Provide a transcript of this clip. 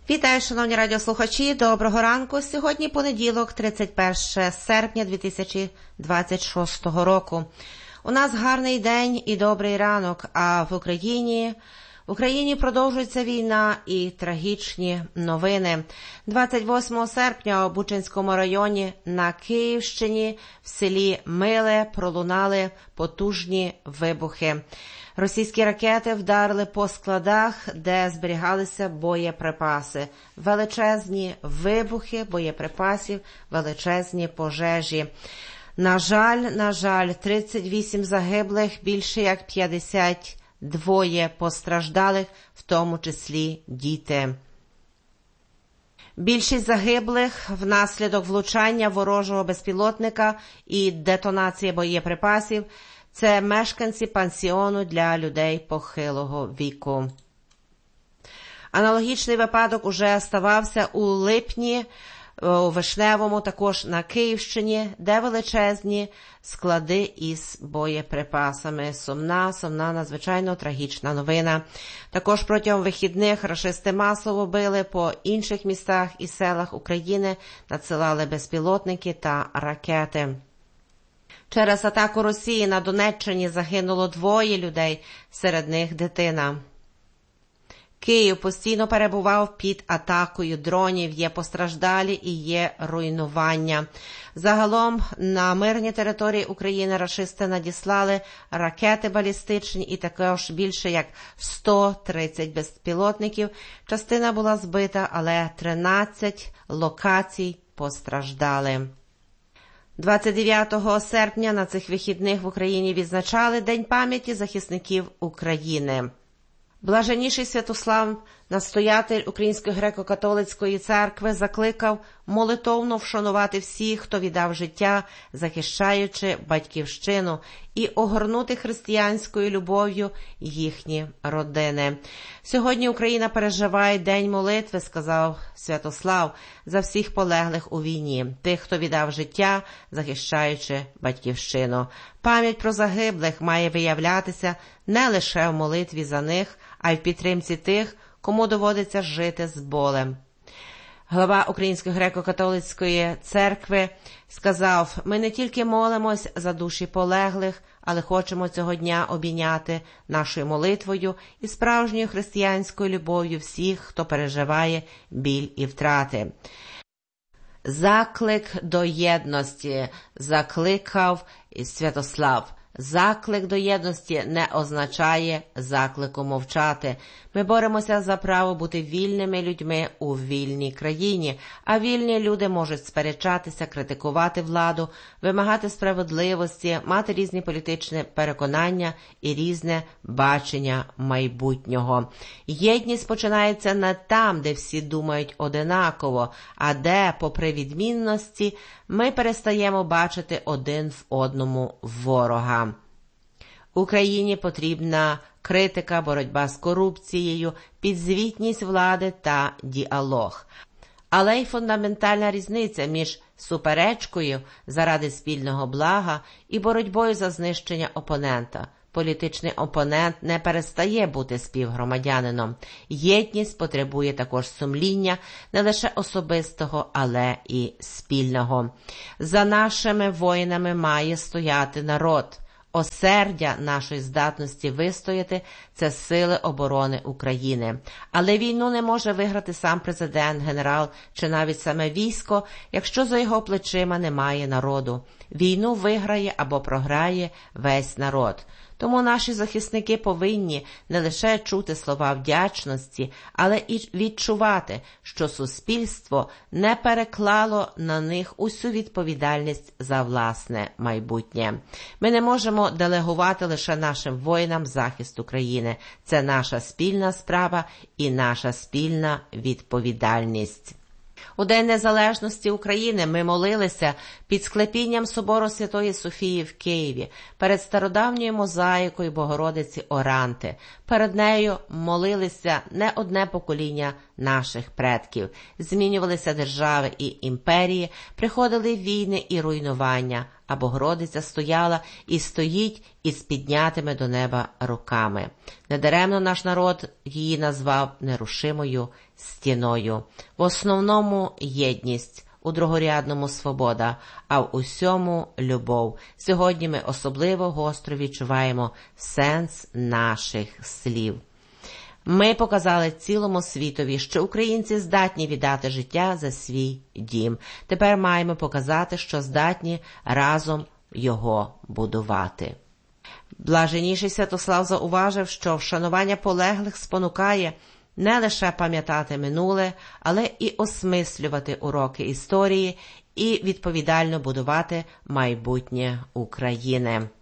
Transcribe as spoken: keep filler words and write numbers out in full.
Вітаю, шановні радіослухачі, доброго ранку. Сьогодні понеділок, тридцять перше серпня дві тисячі двадцять шостого року. У нас гарний день і добрий ранок, а в Україні... В Україні продовжується війна і трагічні новини. двадцять восьмого серпня у Бучанському районі на Київщині в селі Миле пролунали потужні вибухи. Російські ракети вдарили по складах, де зберігалися боєприпаси. Величезні вибухи боєприпасів, величезні пожежі. На жаль, на жаль, тридцять вісім загиблих, більше як п'ятдесят двоє постраждалих, в тому числі діти. Більшість загиблих внаслідок влучання ворожого безпілотника і детонації боєприпасів – це мешканці пансіону для людей похилого віку. Аналогічний випадок уже ставався у липні, у Вишневому, також на Київщині, де величезні склади із боєприпасами. Сумна, сумна, надзвичайно трагічна новина. Також протягом вихідних рашисти масово били по інших містах і селах України, надсилали безпілотники та ракети. Через атаку Росії на Донеччині загинуло двоє людей, серед них дитина. Київ постійно перебував під атакою дронів, є постраждалі і є руйнування. Загалом на мирні території України рашисти надіслали ракети балістичні і також більше як сто тридцять безпілотників. Частина була збита, але тринадцять локацій постраждали. двадцять дев'ятого серпня на цих вихідних в Україні відзначали День пам'яті захисників України. Блаженніший Святослав, настоятель Української греко-католицької церкви, закликав молитовно вшанувати всіх, хто віддав життя, захищаючи батьківщину, і огорнути християнською любов'ю їхні родини. Сьогодні Україна переживає День молитви, сказав Святослав, за всіх полеглих у війні, тих, хто віддав життя, захищаючи батьківщину. Пам'ять про загиблих має виявлятися не лише в молитві за них, а й в підтримці тих, кому доводиться жити з болем. Глава Української греко-католицької церкви сказав: «Ми не тільки молимось за душі полеглих, але хочемо цього дня обійняти нашою молитвою і справжньою християнською любов'ю всіх, хто переживає біль і втрати». Заклик до єдності закликав Святослав. Заклик до єдності не означає заклику мовчати. Ми боремося за право бути вільними людьми у вільній країні, а вільні люди можуть сперечатися, критикувати владу, вимагати справедливості, мати різні політичні переконання і різне бачення майбутнього. Єдність починається не там, де всі думають одинаково, а де, попри відмінності, ми перестаємо бачити один в одному ворога. Україні потрібна критика, боротьба з корупцією, підзвітність влади та діалог. Але й фундаментальна різниця між суперечкою заради спільного блага і боротьбою за знищення опонента. Політичний опонент не перестає бути співгромадянином. Єдність потребує також сумління, не лише особистого, але і спільного. За нашими воїнами має стояти народ. Осердя нашої здатності вистояти – це сили оборони України. Але війну не може виграти сам президент, генерал чи навіть саме військо, якщо за його плечима немає народу. Війну виграє або програє весь народ. Тому наші захисники повинні не лише чути слова вдячності, але і відчувати, що суспільство не переклало на них усю відповідальність за власне майбутнє. Ми не можемо делегувати лише нашим воїнам захист України. Це наша спільна справа і наша спільна відповідальність. У День Незалежності України ми молилися під склепінням собору Святої Софії в Києві, перед стародавньою мозаїкою Богородиці Оранти. Перед нею молилися не одне покоління наших предків. Змінювалися держави і імперії, приходили війни і руйнування, а Богородиця стояла і стоїть із піднятими до неба руками. Недаремно наш народ її назвав нерушимою стіною. В основному єдність, у другорядному свобода, а в усьому любов. Сьогодні ми особливо гостро відчуваємо сенс наших слів. Ми показали цілому світові, що українці здатні віддати життя за свій дім. Тепер маємо показати, що здатні разом його будувати. Блаженніший Святослав зауважив, що вшанування полеглих спонукає не лише пам'ятати минуле, але і осмислювати уроки історії і відповідально будувати майбутнє України.